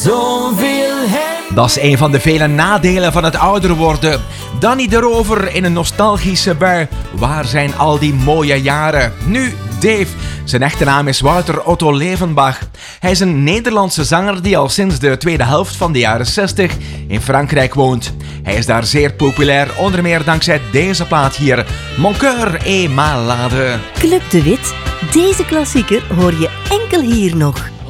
Zoveel Dat is een van de vele nadelen van het ouder worden. Danny de Rover in een nostalgische bui. Waar zijn al die mooie jaren? Nu Dave. Zijn echte naam is Wouter Otto Levenbach. Hij is een Nederlandse zanger die al sinds de tweede helft van de jaren 60 in Frankrijk woont. Hij is daar zeer populair, onder meer dankzij deze plaat hier. Mon cœur est malade. Club de Wit. Deze klassieker hoor je enkel hier nog.